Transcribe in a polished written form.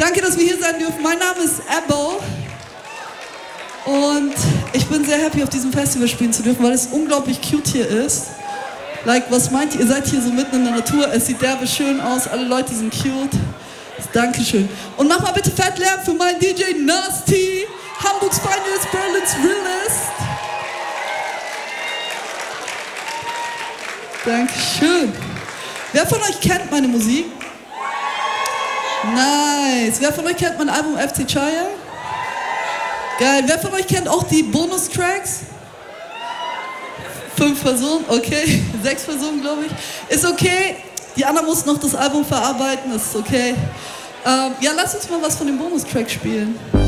Danke, dass wir hier sein dürfen. Mein Name ist Abbo und ich bin sehr happy, auf diesem Festival spielen zu dürfen, weil es unglaublich cute hier ist. Like, was meint ihr? Ihr seid hier so mitten in der Natur, es sieht derbe schön aus, alle Leute sind cute. Dankeschön. Und mach mal bitte fett Lärm für meinen DJ Nasty, Hamburgs Finest, Berlin's Realist. Dankeschön. Wer von euch kennt meine Musik? Nice. Wer von euch kennt mein Album FC Chaya? Geil. Wer von euch kennt auch die Bonustracks? 5 Personen, okay. 6 Personen, glaube ich. Ist okay. Die anderen mussten noch das Album verarbeiten, das ist okay. Ja, lass uns mal was von dem Bonustrack spielen.